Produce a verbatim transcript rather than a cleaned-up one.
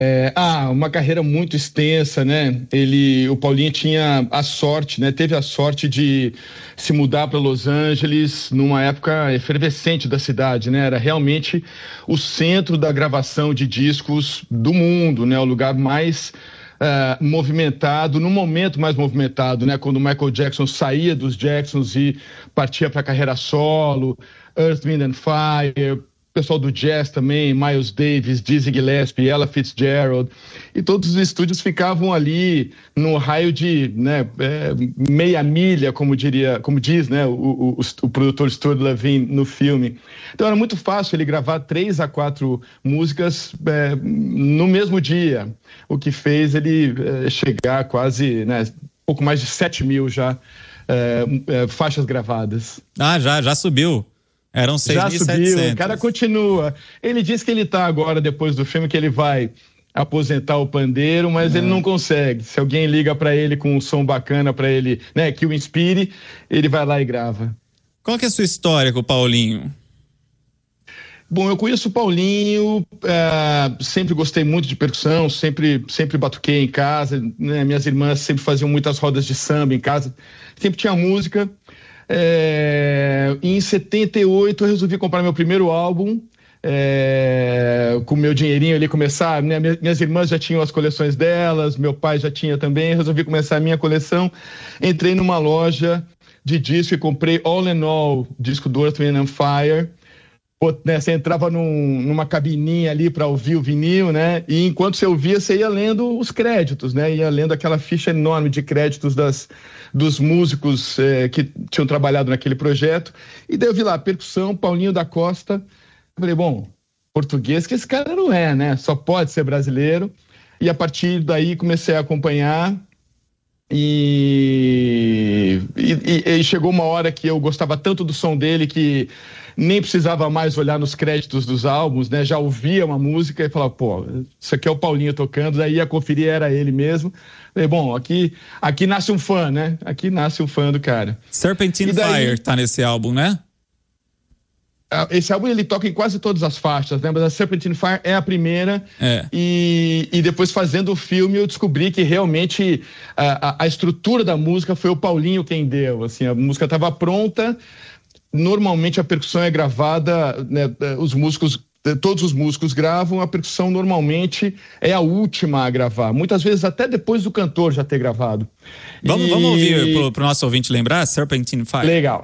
É, ah, uma carreira muito extensa, né? Ele, o Paulinho tinha a sorte, né? Teve a sorte de se mudar para Los Angeles numa época efervescente da cidade, né? Era realmente o centro da gravação de discos do mundo, né? O lugar mais uh, movimentado, no momento mais movimentado, né? Quando o Michael Jackson saía dos Jacksons e partia para a carreira solo, Earth, Wind and Fire, pessoal do jazz também, Miles Davis, Dizzy Gillespie, Ella Fitzgerald, e todos os estúdios ficavam ali no raio de, né, é, meia milha, como diria, como diz, né, o, o, o produtor Stuart Levine no filme. Então era muito fácil ele gravar três a quatro músicas é, no mesmo dia, o que fez ele é, chegar a quase, né, pouco mais de sete mil já é, é, faixas gravadas. Ah, já, já subiu. Eram seis mil e setecentos. Já subiu, o cara continua. Ele diz que ele tá agora, depois do filme, que ele vai aposentar o pandeiro, mas é. ele não consegue. Se alguém liga para ele com um som bacana para ele, né, que o inspire, ele vai lá e grava. Qual que é a sua história com o Paulinho? Bom, eu conheço o Paulinho, é, sempre gostei muito de percussão, sempre, sempre batuquei em casa, né, minhas irmãs sempre faziam muitas rodas de samba em casa, sempre tinha música. É, em setenta e oito eu resolvi comprar meu primeiro álbum, é, com meu dinheirinho ali começar, né? Minhas irmãs já tinham as coleções delas, meu pai já tinha também, resolvi começar a minha coleção. Entrei numa loja de disco e comprei All in All, disco do Earth, Wind and Fire. Né, você entrava num, numa cabininha ali para ouvir o vinil, né? E enquanto você ouvia, você ia lendo os créditos, né? Ia lendo aquela ficha enorme de créditos das, dos músicos é, que tinham trabalhado naquele projeto. E daí eu vi lá, percussão, Paulinho da Costa. Eu falei, bom, português que esse cara não é, né? Só pode ser brasileiro. E a partir daí comecei a acompanhar. E, e, e chegou uma hora que eu gostava tanto do som dele que nem precisava mais olhar nos créditos dos álbuns, né? Já ouvia uma música e falava, pô, isso aqui é o Paulinho tocando, daí ia conferir, era ele mesmo. Falei, bom, aqui, aqui nasce um fã, né? Aqui nasce um fã do cara. Serpentine daí, Fire tá nesse álbum, né? Esse álbum ele toca em quase todas as faixas, né? Mas a Serpentine Fire é a primeira. É. E, e depois fazendo o filme eu descobri que realmente a, a, a estrutura da música foi o Paulinho quem deu. Assim, a música estava pronta. Normalmente a percussão é gravada, né? Os músicos, todos os músicos gravam, a percussão normalmente é a última a gravar. Muitas vezes até depois do cantor já ter gravado. Vamos, e... vamos ouvir pro, pro nosso ouvinte lembrar, Serpentine Fire. Legal.